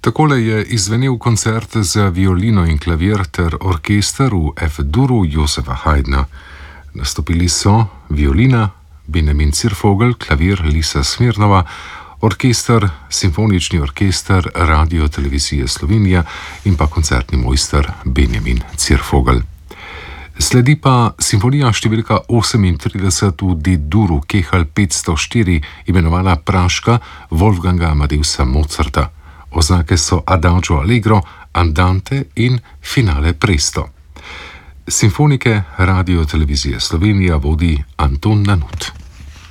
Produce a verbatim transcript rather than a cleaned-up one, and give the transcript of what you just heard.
Takole je izvenel koncert za violino in klavir ter orkester v F-duru Josefa Haydna. Nastopili so violina Benjamin Cirfogel, klavir Lisa Smirnova, orkester, simfonični orkester Radio Televizije Slovenija in pa koncertni mojster Benjamin Cirfogel. Sledi pa simfonija številka osemintrideset v D-duru Kehl petsto štiri, imenovana Praška Wolfganga Amadeusa Mozarta. Oznake so Adagio Allegro, Andante in Finale Presto. Simfonike Radio Televizije Slovenija vodi Anton Nanut.